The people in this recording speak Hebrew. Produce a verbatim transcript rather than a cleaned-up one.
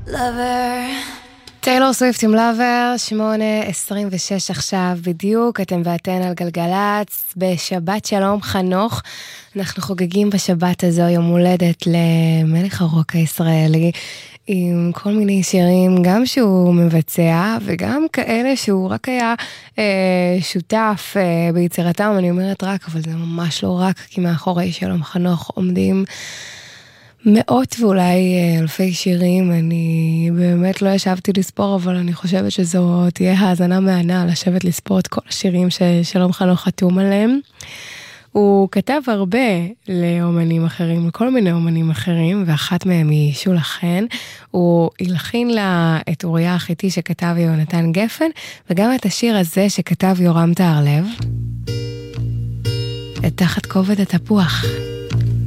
Lover. טיילור סוויפט עם לאבר, שמונה עשרים ושש עכשיו בדיוק, אתם ואתן על גלגלץ, בשבת שלום חנוך, אנחנו חוגגים בשבת הזו יום הולדת למלך הרוק הישראלי, עם כל מיני שירים, גם שהוא מבצע, וגם כאלה שהוא רק היה אה, שותף אה, ביצירתם, אני אומרת רק, אבל זה ממש לא רק, כי מאחורי שלום חנוך עומדים מאות ואולי אלפי שירים, אני באמת לא ישבתי לספור, אבל אני חושבת שזו תהיה האזנה מענה, לשבת לספור את כל השירים ששלום חנוך חתום עליהם. הוא כתב הרבה לאומנים אחרים, לכל מיני אומנים אחרים, ואחת מהם היא שולה חן. הוא הלחין לה את אוריה החיתי שכתב יונתן גפן, וגם את השיר הזה שכתב יורם טהרלב, את תחת כובד התפוח.